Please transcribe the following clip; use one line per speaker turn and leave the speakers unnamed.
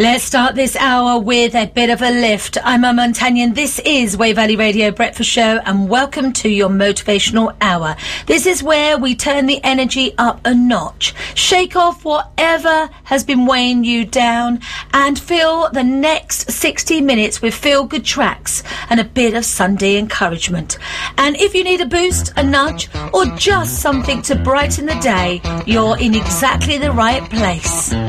Let's start this hour with a bit of a lift. I'm Emma Montagnon. This is Wave Valley Radio Breakfast Show, and welcome to your motivational hour. This is where we turn the energy up a notch, shake off whatever has been weighing you down, and fill the next 60 minutes with feel-good tracks and a bit of Sunday encouragement. And if you need a boost, a nudge, or just something to brighten the day, you're in exactly the right place.